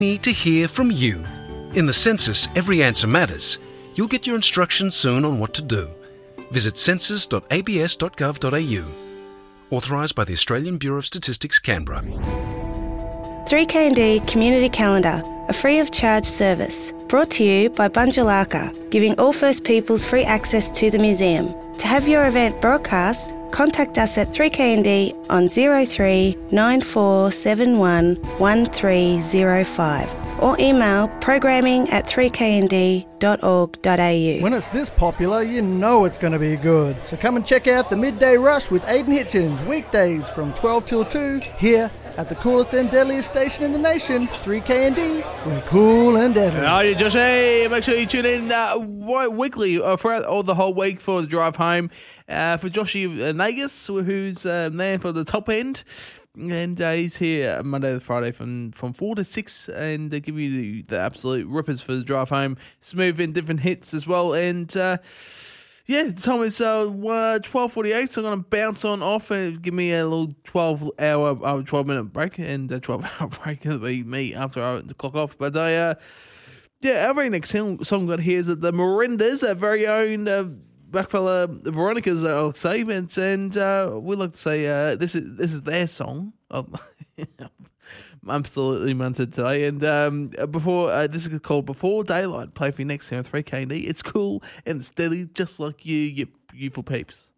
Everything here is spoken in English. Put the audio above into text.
Need to hear from you. In the census, every answer matters. You'll get your instructions soon on what to do. Visit census.abs.gov.au. Authorised by the Australian Bureau of Statistics, Canberra. 3KND Community Calendar, a free of charge service. Brought to you by Bunjalaka, giving all First Peoples free access to the museum. To have your event broadcast, contact us at 3KND on 03 9471 1305 or email programming@3knd.org.au. When it's this popular, you know it's going to be good. So come and check out the Midday Rush with Aidan Hitchens, weekdays from 12 till 2, here at the coolest and deadliest station in the nation, 3KND. We're cool and deadly. How are you, Josh? Hey, make sure you tune in weekly throughout all the whole week for the drive home for Joshy Nagus, who's there for the top end. And he's here Monday to Friday from 4 to 6 and give you the absolute rippers for the drive home. Smooth in different hits as well. And the time is 12:48, so I'm going to bounce on off and give me a little 12-minute break. And a 12-hour break will be me after I clock off. But our very next song we got here is the Mirandas, our very own Blackfella Veronica's, I'll say, and we'd like to say this is their song. I'm absolutely munted today, and before this is called Before Daylight. Play for you next here on 3KD. It's cool and steady, just like you beautiful peeps.